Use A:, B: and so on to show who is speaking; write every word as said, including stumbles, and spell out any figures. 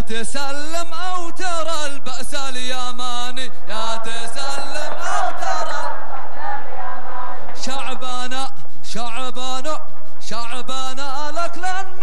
A: تسلم أو ترى البأس اليماني، يا تسلم أو ترى البأس اليماني. شعبنا شعبنا شعبنا لك لن